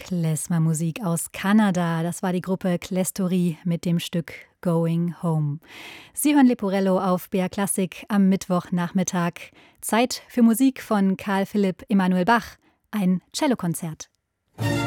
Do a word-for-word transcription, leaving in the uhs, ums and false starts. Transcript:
Klezmer-Musik aus Kanada. Das war die Gruppe Klästory mit dem Stück Going Home. Sie hören Leporello auf B R Klassik am Mittwochnachmittag. Zeit für Musik von Carl Philipp Emanuel Bach, ein Cellokonzert.